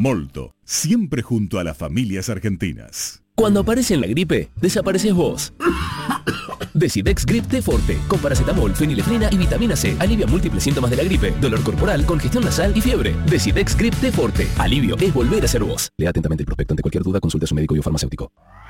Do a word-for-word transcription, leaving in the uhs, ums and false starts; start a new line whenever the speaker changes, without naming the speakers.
Molto, siempre junto a las familias argentinas.
Cuando aparece en la gripe, desapareces vos. Decidex Grip T Forte, con paracetamol, fenilefrina y vitamina C. Alivia múltiples síntomas de la gripe, dolor corporal, congestión nasal y fiebre. Decidex Grip T Forte. Alivio es volver a ser vos. Lea atentamente el prospecto. Ante cualquier duda, consulte a su médico y o farmacéutico.